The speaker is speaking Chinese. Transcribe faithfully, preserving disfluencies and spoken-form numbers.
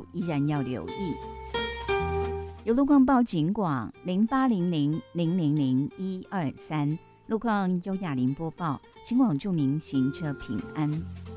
依然要留意。有路况报警广零八零零零零零一二三，路况优雅林播报，警广祝您行车平安。